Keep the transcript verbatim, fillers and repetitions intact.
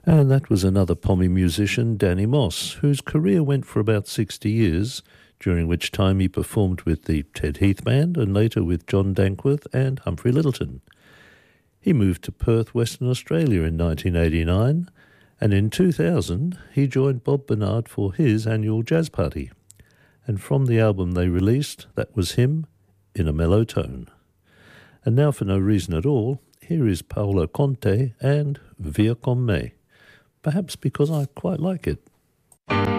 And that was another Pommy musician, Danny Moss, whose career went for about sixty years, during which time he performed with the Ted Heath Band and later with John Dankworth and Humphrey Lyttelton. He moved to Perth, Western Australia in nineteen eighty-nine, and in two thousand he joined Bob Bernard for his annual jazz party. And from the album they released, that was him, In a Mellow Tone. And now, for no reason at all, here is Paolo Conte and Via Con Me, perhaps because I quite like it.